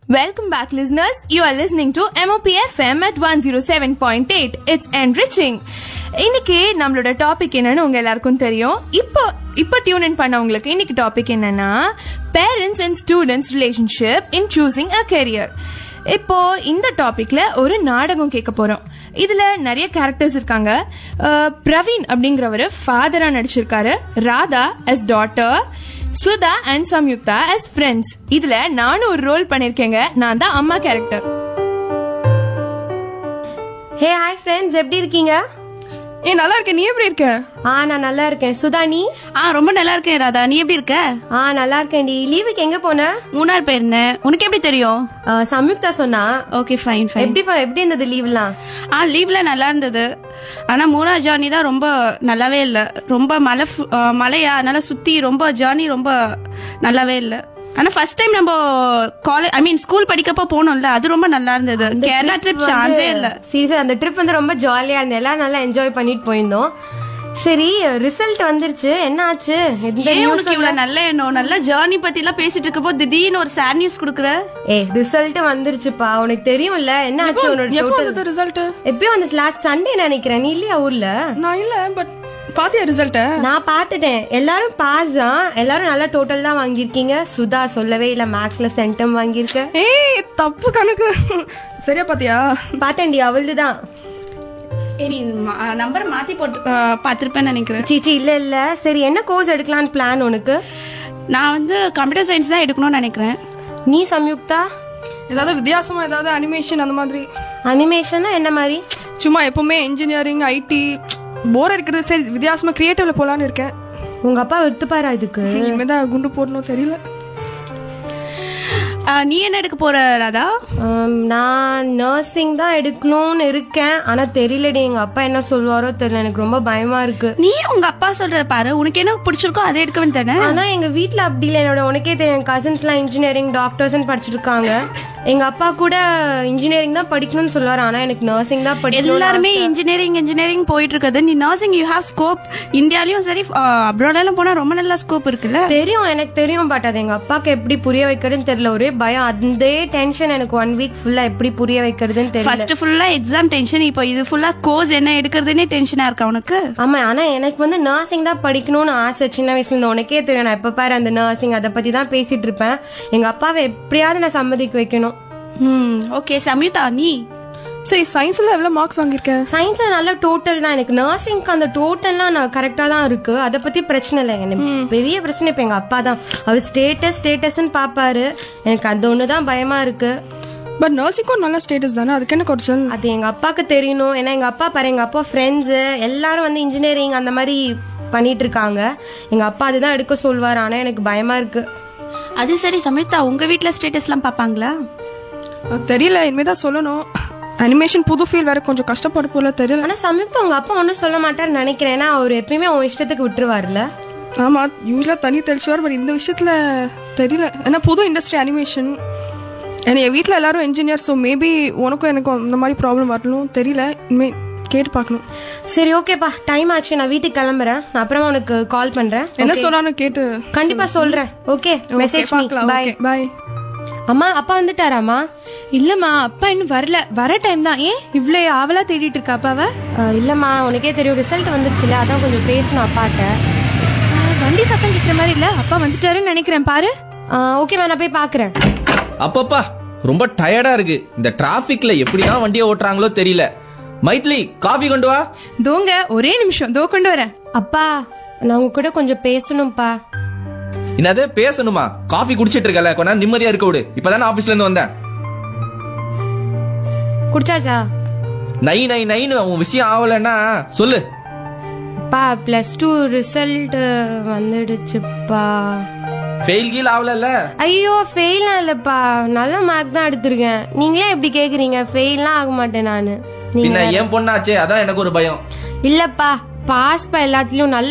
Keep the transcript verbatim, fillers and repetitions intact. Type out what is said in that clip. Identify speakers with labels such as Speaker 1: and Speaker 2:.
Speaker 1: Welcome back, listeners. You are listening to M O P F M at one oh seven point eight. It's enriching. இன்னைக்கு நம்மளோட topic என்னன்னு உங்க எல்லாருக்கும் தெரியும். இப்போ இப்போ டியூன் இன் பண்ணவங்களுக்கு இன்னைக்கு டாபிக் என்னன்னா parents and students relationship in choosing a career. இப்போ இந்த டாபிக்ல ஒரு நாடகம் கேட்க போறோம். இதுல நிறைய கேரக்டர்ஸ் இருக்காங்க. பிரவீன் அப்படிங்கிறவரு ஃபாதரா நடிச்சிருக்காரு, Radha as daughter, Sudha and Samyuktha as friends. இதுல நானும் ஒரு ரோல் பண்ணிருக்கேங்க. நான் தான் அம்மா கேரக்டர்.
Speaker 2: ஹே ஹாய் ஃப்ரெண்ட்ஸ், எப்படி இருக்கீங்க?
Speaker 1: ஏ நல்லா இருக்கேன், நீ எப்படி இருக்க?
Speaker 2: ஆ நான் நல்லா இருக்கேன். சுதா நீ?
Speaker 3: ஆ ரொம்ப நல்லா இருக்கேன். ராதா நீ எப்படி இருக்க?
Speaker 2: ஆ நல்லா இருக்கேன் டி. லீவுக்கு எங்க போன?
Speaker 3: மூணார் போயிருந்தேன். உனக்கு எப்படி தெரியும்?
Speaker 2: சம்யுக்தா சொன்னா.
Speaker 3: Okay fine fine.
Speaker 2: எப்படி எப்படி இருந்தது லீவ்லாம்?
Speaker 3: ஆ லீவ்ல நல்லா இருந்தது. ஆனா மூணார் ஜர்னி தான் ரொம்ப நல்லாவே இல்ல. ரொம்ப மலை மலையா, அதனால சுத்தி ரொம்ப ஜர்னி ரொம்ப நல்லாவே இல்ல. ஆனா ஃபர்ஸ்ட் டைம் நம்ம காலேஜ் ஐ மீன் ஸ்கூல் படிக்கப்ப போனோம்ல, அது ரொம்ப நல்லா இருந்தது. கேரளா ட்ரிப் சான்ஸே இல்ல.
Speaker 2: சீரியஸா அந்த ட்ரிப் வந்து ரொம்ப ஜாலியா இருந்தது. எல்லாம் நல்லா என்ஜாய் பண்ணிட்டு போயிருந்தோம். சரி, ரிசல்ட் வந்துருச்சு, என்ன ஆச்சு?
Speaker 3: நல்ல எண்ணம், நல்ல ஜர்னி பத்தி எல்லாம் பேசிட்டு இருக்கப்போ திடீர்னு ஒரு சேட் நியூஸ் குடுக்குற.
Speaker 2: ஏ ரிசல்ட் வந்துருச்சுப்பா, உனக்கு தெரியும்ல என்ன ஆச்சு? உன்னோட ரிசல்ட் எப்பயும் வந்து லாஸ்ட் சண்டே நினைக்கிறேன். நீ இல்லையா ஊர்ல?
Speaker 1: நான் இல்ல, பட் பாத்தியா ரிசல்ட்?
Speaker 2: நான் பாத்துட்டேன். எல்லாரும் பாஸ் தான், எல்லாரும் நல்ல டோட்டல் தான் வாங்கிருக்கீங்க. சுதா சொல்லவே இல்ல, மேக்ஸ்ல சென்டம் வாங்கிருக்க.
Speaker 1: ஏய் தப்பு கணக்கு. சரியா பாத்தியா?
Speaker 2: பாத்தேன்டி, அவள்துதான்.
Speaker 3: நம்பர் மாத்தி போட்டு பாத்திருப்பேன்னு நினைக்கிறேன்.
Speaker 2: சீச்சி இல்ல இல்ல. சரி, என்ன கோர்ஸ் எடுக்கலான்னு பிளான் உனக்கு?
Speaker 3: நான் வந்து கம்ப்யூட்டர் சயின்ஸ் தான் எடுக்கணும்னு நினைக்கிறேன்.
Speaker 2: நீ சம்யுக்தா?
Speaker 1: ஏதாவது வித்தியாசமா, ஏதாவது அனிமேஷன் அந்த மாதிரி.
Speaker 2: அனிமேஷனா என்ன மாதிரி?
Speaker 1: சும்மா எப்பவுமே இன்ஜினியரிங் ஐடி போர் அடிக்கிறது. சரி வித்தியாசமா கிரியேட்டிவ்ல போலான்னு இருக்கேன்.
Speaker 2: உங்க அப்பா விருத்துப்பாரா இதுக்கு?
Speaker 1: இனிமேதான் குண்டு போடணும், தெரியல.
Speaker 3: நீ என்ன எடுக்க போற ராதா?
Speaker 2: நான் நர்சிங் தான் எடுக்கணும்னு இருக்கேன். ஆனா தெரியலடி, எங்க அப்பா என்ன சொல்லுவாரோ தெரியல. எனக்கு ரொம்ப பயமா இருக்கு.
Speaker 3: நீ உங்க அப்பா சொல்றத பாரு, உனக்கு என்ன பிடிச்சிருக்கோ அதை எடுக்க வேண்டியதானே?
Speaker 2: ஆனா எங்க வீட்டுல அப்படி இல்ல. என்னோட உனக்கே தெரியும், கசின்ஸ் எல்லாம் இன்ஜினியரிங் டாக்டர்ஸ் படிச்சுட்டு இருக்காங்க. எங்க அப்பா கூட இன்ஜினியரிங் தான் படிக்கணும்னு சொல்லுவாரு. ஆனா எனக்கு நர்சிங் தான் படிக்கணும்.
Speaker 3: எல்லாருமே இன்ஜினியரிங் இன்ஜினியரிங் போயிட்டு இருக்குது. நீ நர்சிங் யூ ஹேவ் ஸ்கோப். இந்தியாலயும் சரி அப்ராட்லயும் போனா ரொம்ப நல்ல ஸ்கோப் இருக்குல்ல.
Speaker 2: தெரியும், எனக்கு தெரியும். பட் அது எங்க அப்பாக்கு எப்படி புரிய வைக்கிறதுன்னு தெரியல. ஒரே பயம், அந்த டென்ஷன் எனக்கு. ஒன் வீக் ஃபுல்லா எப்படி புரிய வைக்கிறதுன்னு தெரியல.
Speaker 3: ஃபர்ஸ்ட் ஃபுல்லா எக்ஸாம் டென்ஷன், இப்போ இது ஃபுல்லா கோர்ஸ் என்ன எடுக்கிறதுனே டென்ஷனா இருக்கா உனக்கு?
Speaker 2: ஆமா, ஆனா எனக்கு வந்து நர்சிங் தான் படிக்கணும்னு ஆசை சின்ன வயசுல இருந்து. உனக்கே தெரியும், நான் எப்ப பாரு அந்த நர்சிங் அதை பத்தி தான் பேசிட்டு இருப்பேன். எங்க அப்பாவை எப்படியாவது நான் சம்மதிக்க வைக்கணும்.
Speaker 3: ம் ஓகே. சம்யுக்தா நீ?
Speaker 1: சரி, சயின்ஸ்ல எவ்வளவு மார்க்ஸ் வாங்கிருக்கேன்?
Speaker 2: சயின்ஸ்ல நல்ல டோட்டல் தான். எனக்கு நர்சிங்க்கு அந்த டோட்டல்லாம் நான் கரெக்டா தான் இருக்கு. அதை பத்தி பிரச்சனை இல்லை. எனக்கு பெரிய பிரச்சனை இப்ப எங்க அப்பா தான். அவர் ஸ்டேட்டஸ் ஸ்டேட்டஸ்ன்னு பாப்பாரு. எனக்கு அது ஒண்ணுதான் பயமா இருக்கு.
Speaker 1: பட் நர்சிங்கும் நல்ல ஸ்டேட்டஸ் தானே, அதுக்கு என்ன குறைச்சல்?
Speaker 2: அது எங்க அப்பாக்கு தெரியணும். ஏன்னா எங்க அப்பா பாரு, எங்க அப்பா ஃப்ரெண்ட்ஸ் எல்லாரும் வந்து இன்ஜினியரிங் அந்த மாதிரி பண்ணிட்டு இருக்காங்க. எங்க அப்பா அதுதான் எடுக்க சொல்வாரு. ஆனா எனக்கு பயமா இருக்கு.
Speaker 3: அது சரி சம்யுக்தா, உங்க வீட்டுல ஸ்டேட்டஸ் எல்லாம் பாப்பாங்களா?
Speaker 1: தெரியல, இனிமேதான் சொல்லணும். அனிமேஷன் புது ஃபீல் வேற, கொஞ்சம் கஷ்டப்பட போல தெரியல.
Speaker 2: ஆனா சம்யுக்தா உங்க அப்பா ஒன்னும் சொல்ல மாட்டாருன்னு நினைக்கிறேன். ஏன்னா அவர் எப்பயுமே உன் இஷ்டத்துக்கு விட்டுருவாருல.
Speaker 1: ஆமா, யூஸ்வலா தனி தெளிச்சுவார். பட் இந்த விஷயத்துல தெரியல. ஏன்னா புது இண்டஸ்ட்ரி அனிமேஷன். என் வீட்டுல எல்லாரும் இன்ஜினியர். ஸோ மேபி உனக்கும் எனக்கும் இந்த மாதிரி ப்ராப்ளம் வரணும், தெரியல. இனிமே கேட்டு பார்க்கணும்.
Speaker 2: சரி ஓகேப்பா, டைம் ஆச்சு, நான் வீட்டுக்கு கிளம்புறேன். நான் அப்புறமா உனக்கு கால் பண்றேன்.
Speaker 1: என்ன சொன்னான்னு கேட்டு
Speaker 2: கண்டிப்பா சொல்றேன். ஓகே, மெசேஜ்
Speaker 1: பார்க்கலாம். By by.
Speaker 2: அம்மா, அப்பா வந்துட்டாராமா?
Speaker 1: இல்லம்மா, அப்பா இன்னும் வரல. வர டைம் தான். ஏன் இவ்வளோ ஆவலா தேடிட்டு இருக்கா அப்பாவ?
Speaker 2: இல்லம்மா, உனக்கே தெரியும் ரிசல்ட் வந்துருச்சுல, அதான் கொஞ்சம் பேசணும் அப்பாட்ட.
Speaker 1: வண்டி சத்தம் கேட்கிற மாதிரி இல்ல, அப்பா வந்துட்டாருன்னு நினைக்கிறேன். பாரு.
Speaker 2: ஓகேமா, நான் போய் பாக்குறேன்.
Speaker 4: அப்பப்பா ரொம்ப டயர்டா இருக்கு. இந்த டிராபிக்ல எப்படிதான் வண்டியை ஓட்டுறாங்களோ தெரியல. மைத்லி, காஃபி கொண்டு வா.
Speaker 1: தோங்க, ஒரே நிமிஷம், தோ கொண்டு வரேன்.
Speaker 2: அப்பா, நான் உங்க கூட கொஞ்சம் பேசணும்பா.
Speaker 4: என்னது பேசணுமா? காஃபி குடிச்சிட்டு இருக்கல, கொஞ்ச நேரம் நிம்மதியா இருக்க விடு. இப்பதானே ஆபீஸ்ல இருந்து வந்தேன்.
Speaker 2: குடிச்சாச்சா?
Speaker 4: நை நை நைன்னு உன் விஷயம் ஆகலன்னா சொல்லு.
Speaker 2: பா, பிளஸ் டூ ரிசல்ட் வந்துடுச்சுப்பா.
Speaker 4: ஃபெயில் கீழ் ஆகல?
Speaker 2: ஐயோ, ஃபெயிலாம் இல்லப்பா, நல்ல மார்க் தான் எடுத்திருக்கேன். நீங்களே எப்படி கேக்குறீங்க? ஃபெயிலாம் ஆக மாட்டேன் நானு.
Speaker 4: பின்ன ஏன் பொண்ணாச்சே, அதான் எனக்கு ஒரு பயம்.
Speaker 2: இல்லப்பா, பாஸ் பா எல்லாத்துலயும் நல்ல